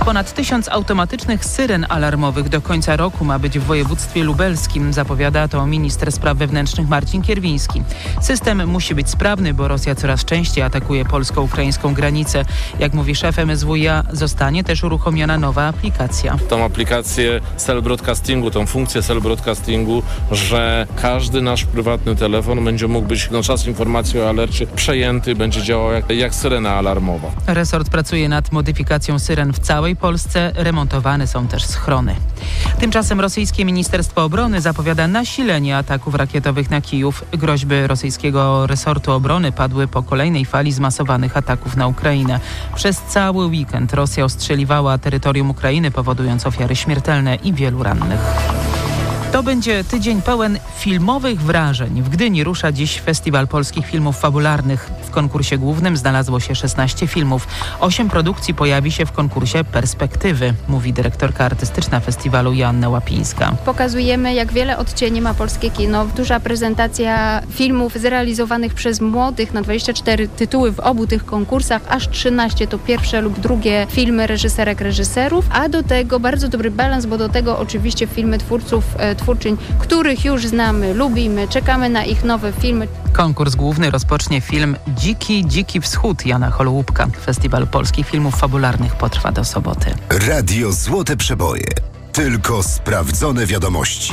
Ponad 1000 automatycznych syren alarmowych do końca roku ma być w województwie lubelskim. Zapowiada to minister spraw wewnętrznych Marcin Kierwiński. System musi być sprawny, bo Rosja coraz częściej atakuje polsko-ukraińską granicę. Jak mówi szef MSWiA, zostanie też uruchomiona nowa aplikacja. Tą aplikację cell broadcastingu, tą funkcję cell broadcastingu, że każdy nasz prywatny telefon będzie mógł być na czas informacji o alercie przejęty, będzie działał jak syrena alarmowa. Resort pracuje nad modyfikacją syren w całej Polsce. Remontowane są też schrony. Tymczasem rosyjskie Ministerstwo Obrony zapowiada nasilenie ataków rakietowych na Kijów. Groźby rosyjskiego resortu obrony padły po kolejnej fali zmasowanych ataków na Ukrainę. Przez cały weekend Rosja ostrzeliwała terytorium Ukrainy, powodując ofiary śmiertelne i wielu rannych. To będzie tydzień pełen filmowych wrażeń. W Gdyni rusza dziś Festiwal Polskich Filmów Fabularnych. W konkursie głównym znalazło się 16 filmów. 8 produkcji pojawi się w konkursie Perspektywy, mówi dyrektorka artystyczna festiwalu Joanna Łapińska. Pokazujemy, jak wiele odcieni ma polskie kino. Duża prezentacja filmów zrealizowanych przez młodych na 24 tytuły w obu tych konkursach. Aż 13 to pierwsze lub drugie filmy reżyserek, reżyserów. A do tego bardzo dobry balans, bo do tego oczywiście filmy twórczyń, których już znamy, lubimy, czekamy na ich nowe filmy. Konkurs główny rozpocznie film Dziki Wschód Jana Holoubka. Festiwal Polskich Filmów Fabularnych potrwa do soboty. Radio Złote Przeboje. Tylko sprawdzone wiadomości.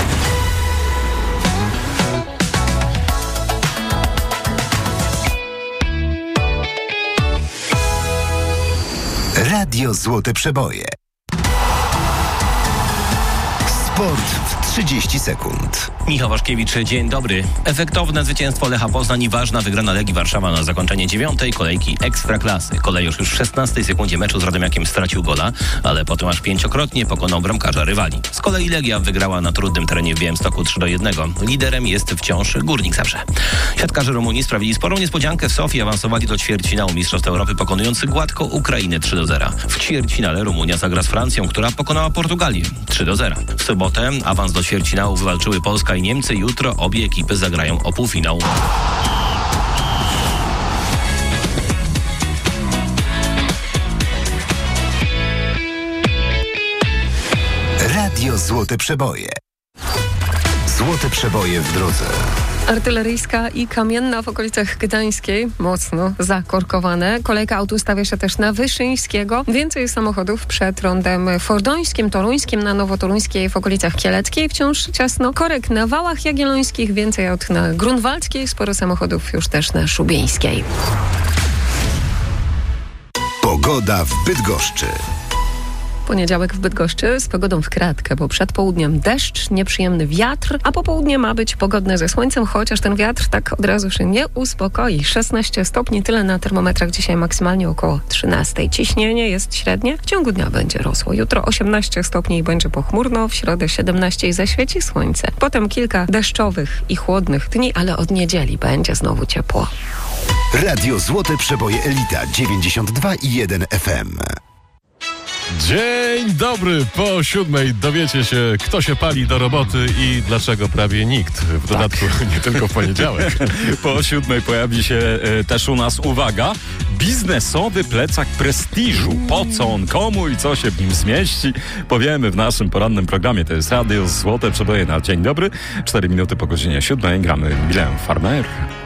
Radio Złote Przeboje. Sport w 30 sekund. Michał Waszkiewicz, dzień dobry. Efektowne zwycięstwo Lecha Poznań i ważna wygrana Legii Warszawa na zakończenie 9. kolejki Ekstraklasy. Kolejorz już w 16 sekundzie meczu z Radomiakiem stracił gola, ale potem aż 5-krotnie pokonał bramkarza rywali. Z kolei Legia wygrała na trudnym terenie w Białymstoku 3-1. Liderem jest wciąż Górnik Zabrze. Siatkarze Rumunii sprawili sporą niespodziankę w Sofii, awansowali do ćwierćfinału Mistrzostw Europy, pokonujący gładko Ukrainę 3-0. W ćwierćfinale Rumunia zagra z Francją, która pokonała Portugalię 3-0. W sobotę awans do ćwierćfinału wywalczyły Polska i Niemcy. Jutro obie ekipy zagrają o półfinał. Radio Złote Przeboje. Złote Przeboje w drodze. Artyleryjska i kamienna w okolicach Gdańskiej, mocno zakorkowane. Kolejka aut ustawia się też na Wyszyńskiego. Więcej samochodów przed rondem Fordońskim, Toruńskim, na Nowotoruńskiej w okolicach Kieleckiej. Wciąż ciasno. Korek na Wałach Jagiellońskich, więcej aut na Grunwaldzkiej, sporo samochodów już też na Szubieńskiej. Pogoda w Bydgoszczy. Poniedziałek w Bydgoszczy z pogodą w kratkę, bo przed południem deszcz, nieprzyjemny wiatr, a po południe ma być pogodne ze słońcem, chociaż ten wiatr tak od razu się nie uspokoi. 16 stopni, tyle na termometrach, dzisiaj maksymalnie około 13. Ciśnienie jest średnie, w ciągu dnia będzie rosło. Jutro 18 stopni i będzie pochmurno, w środę 17 i zaświeci słońce. Potem kilka deszczowych i chłodnych dni, ale od niedzieli będzie znowu ciepło. Radio Złote Przeboje Elita 92,1 FM. Dzień dobry, po 7 dowiecie się, kto się pali do roboty i dlaczego prawie nikt. W dodatku nie tylko w poniedziałek. Po 7 pojawi się też u nas, uwaga, biznesowy plecak prestiżu. Po co on, komu i co się w nim zmieści, powiemy w naszym porannym programie. To jest Radio Złote Przeboje na dzień dobry. 4 minuty po godzinie 7 gramy Milę Farmer.